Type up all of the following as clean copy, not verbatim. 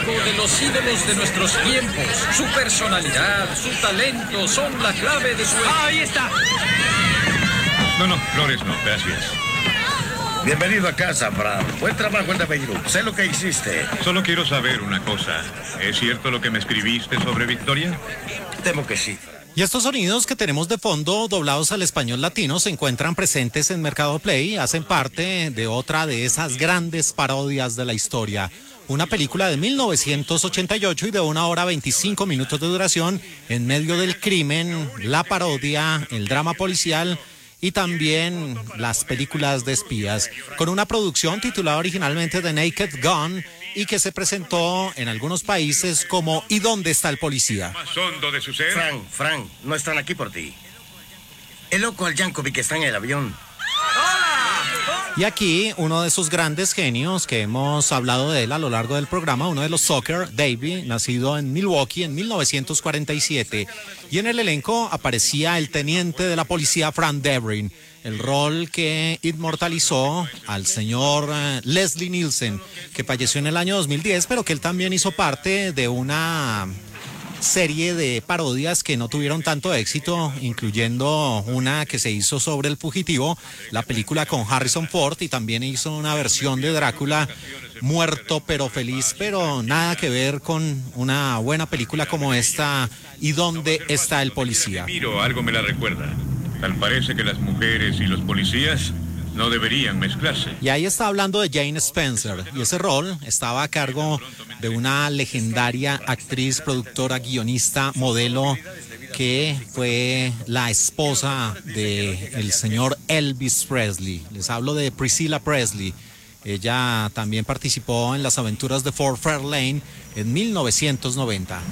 uno de los ídolos de nuestros tiempos. Su personalidad, su talento son la clave de su... ¡Ahí está! No, Flores no, gracias. Bienvenido a casa, Fran. Buen trabajo en The Beirut. Sé lo que hiciste. Solo quiero saber una cosa. ¿Es cierto lo que me escribiste sobre Victoria? Temo que sí. Y estos sonidos que tenemos de fondo, doblados al español latino, se encuentran presentes en Mercado Play y hacen parte de otra de esas grandes parodias de la historia. Una película de 1988 y de 1 hora 25 minutos de duración, en medio del crimen, la parodia, el drama policial y también las películas de espías, con una producción titulada originalmente The Naked Gun y que se presentó en algunos países como ¿Y dónde está el policía? Más hondo de su ser. Frank, no están aquí por ti. El loco al Yankovic está en el avión. Y aquí uno de esos grandes genios que hemos hablado de él a lo largo del programa, uno de los Soccer, Davey, nacido en Milwaukee en 1947. Y en el elenco aparecía el teniente de la policía Frank Drebin, el rol que inmortalizó al señor Leslie Nielsen, que falleció en el año 2010, pero que él también hizo parte de una serie de parodias que no tuvieron tanto éxito, incluyendo una que se hizo sobre El Fugitivo, la película con Harrison Ford, y también hizo una versión de Drácula muerto pero feliz, pero nada que ver con una buena película como esta, ¿Y dónde está el policía? Miro, algo me la recuerda. Tal parece que las mujeres y los policías no deberían mezclarse. Y ahí está hablando de Jane Spencer, y ese rol estaba a cargo de una legendaria actriz, productora, guionista, modelo, que fue la esposa del señor Elvis Presley. Les hablo de Priscilla Presley. Ella también participó en las aventuras de Fort Fairlane en 1990.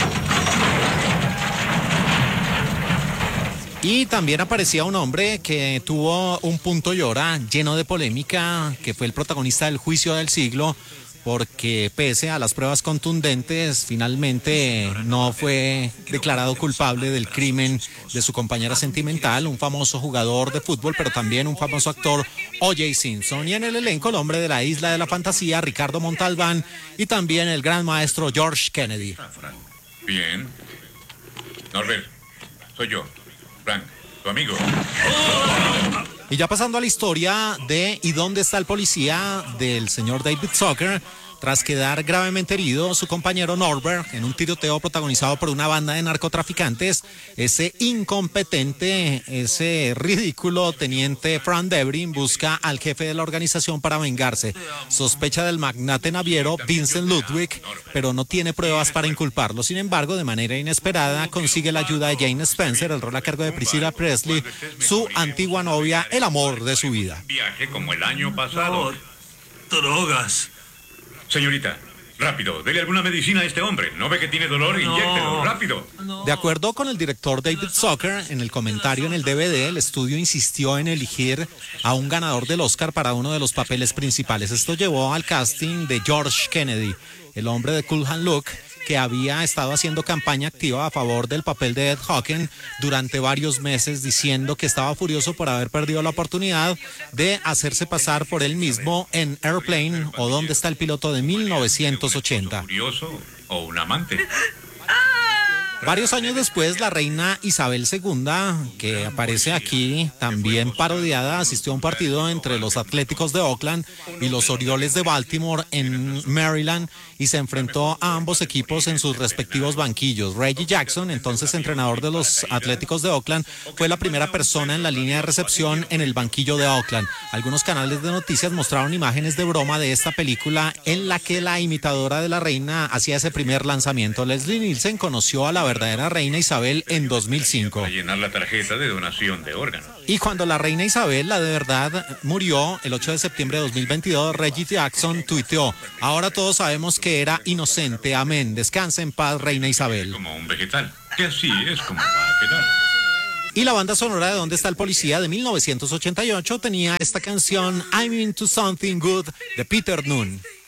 Y también aparecía un hombre que tuvo un punto y hora lleno de polémica, que fue el protagonista del juicio del siglo, porque pese a las pruebas contundentes, finalmente no fue declarado culpable del crimen de su compañera sentimental, un famoso jugador de fútbol, pero también un famoso actor, O.J. Simpson. Y en el elenco, el hombre de la Isla de la Fantasía, Ricardo Montalbán, y también el gran maestro George Kennedy. Bien. Norbert, soy yo. Frank, tu amigo. Y ya pasando a la historia de ¿Y dónde está el policía? Del señor David Zucker, tras quedar gravemente herido su compañero Norbert en un tiroteo protagonizado por una banda de narcotraficantes, ese incompetente, ese ridículo teniente Frank Drebin busca al jefe de la organización para vengarse. Sospecha del magnate naviero Vincent Ludwig, pero no tiene pruebas para inculparlo. Sin embargo, de manera inesperada consigue la ayuda de Jane Spencer, el rol a cargo de Priscilla Presley, su antigua novia, el amor de su vida. Viaje como el año pasado. Drogas. Señorita, rápido, dele alguna medicina a este hombre. ¿No ve que tiene dolor? Inyéctelo, rápido. De acuerdo con el director David Zucker, en el comentario en el DVD, el estudio insistió en elegir a un ganador del Oscar para uno de los papeles principales. Esto llevó al casting de George Kennedy, el hombre de Cool Hand Luke, que había estado haciendo campaña activa a favor del papel de Ed Hawken durante varios meses, diciendo que estaba furioso por haber perdido la oportunidad de hacerse pasar por él mismo en Airplane o ¿Dónde está el piloto? De 1980. ¿Furioso o un amante? Varios años después, la reina Isabel II, que aparece aquí también parodiada, asistió a un partido entre los Atléticos de Oakland y los Orioles de Baltimore en Maryland y se enfrentó a ambos equipos en sus respectivos banquillos. Reggie Jackson, entonces entrenador de los Atléticos de Oakland, fue la primera persona en la línea de recepción en el banquillo de Oakland. Algunos canales de noticias mostraron imágenes de broma de esta película en la que la imitadora de la reina hacía ese primer lanzamiento. Leslie Nielsen conoció a la verdadera reina Isabel en 2005. Para llenar la tarjeta de donación de órganos. Y cuando la reina Isabel, la de verdad, murió el 8 de septiembre de 2022, Reggie Jackson tuiteó: ahora todos sabemos que era inocente, amén, descanse en paz, reina Isabel. Como un vegetal, que así es como va a quedar. Y la banda sonora de ¿Dónde está el policía? De 1988 tenía esta canción I'm Into Something Good de Peter Noone.